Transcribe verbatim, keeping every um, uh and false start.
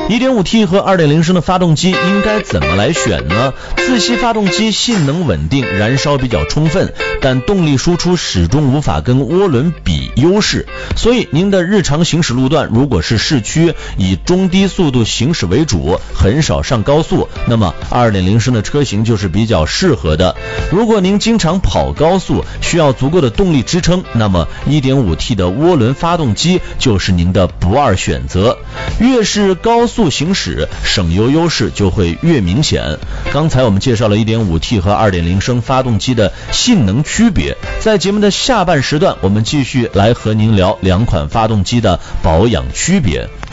一点五 T 和 二点零 升的发动机应该怎么来选呢？自吸发动机性能稳定，燃烧比较充分，但动力输出始终无法跟涡轮比优势，所以您的日常行驶路段如果是市区以中低速度行驶为主，很少上高速，那么 二点零 升的车型就是比较适合的。如果您经常跑高速，需要足够的动力支撑，那么 一点五 T 的涡轮发动机就是您的不二选择。越是高速行驶，省油优势就会越明显。刚才我们介绍了 一点五 T 和 二点零 升发动机的性能区别，在节目的下半时段，我们继续来和您聊两款发动机的保养区别。